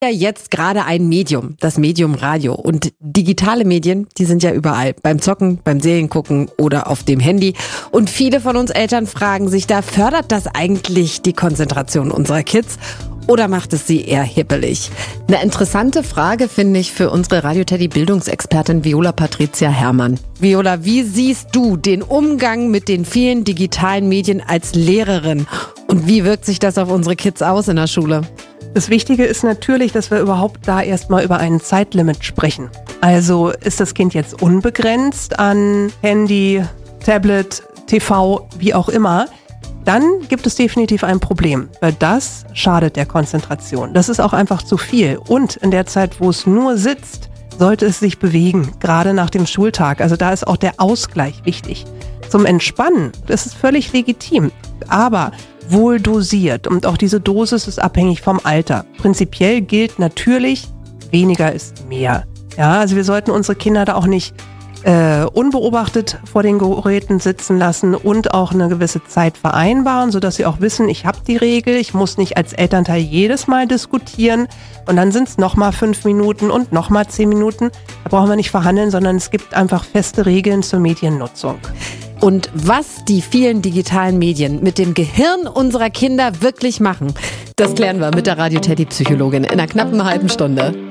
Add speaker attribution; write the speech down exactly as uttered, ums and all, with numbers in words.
Speaker 1: Ja, jetzt gerade ein Medium, das Medium Radio. Und digitale Medien, die sind ja überall. Beim Zocken, beim Seriengucken oder auf dem Handy. Und viele von uns Eltern fragen sich da, fördert das eigentlich die Konzentration unserer Kids? Oder macht es sie eher hippelig? Eine interessante Frage finde ich für unsere Radio-Teddy-Bildungsexpertin Viola Patricia Herrmann. Viola, wie siehst du den Umgang mit den vielen digitalen Medien als Lehrerin? Und wie wirkt sich das auf unsere Kids aus in der Schule?
Speaker 2: Das Wichtige ist natürlich, dass wir überhaupt da erstmal über ein Zeitlimit sprechen. Also ist das Kind jetzt unbegrenzt an Handy, Tablet, T V, wie auch immer, dann gibt es definitiv ein Problem, weil das schadet der Konzentration. Das ist auch einfach zu viel. Und in der Zeit, wo es nur sitzt, sollte es sich bewegen, gerade nach dem Schultag. Also da ist auch der Ausgleich wichtig. Zum Entspannen, das ist völlig legitim, aber wohl dosiert. Und auch diese Dosis ist abhängig vom Alter. Prinzipiell gilt natürlich, weniger ist mehr. Ja, also wir sollten unsere Kinder da auch nicht äh, unbeobachtet vor den Geräten sitzen lassen und auch eine gewisse Zeit vereinbaren, sodass sie auch wissen, ich habe die Regel, ich muss nicht als Elternteil jedes Mal diskutieren und dann sind es nochmal fünf Minuten und nochmal zehn Minuten. Da brauchen wir nicht verhandeln, sondern es gibt einfach feste Regeln zur Mediennutzung.
Speaker 1: Und was die vielen digitalen Medien mit dem Gehirn unserer Kinder wirklich machen, das klären wir mit der Radio-Teddy-Psychologin in einer knappen halben Stunde.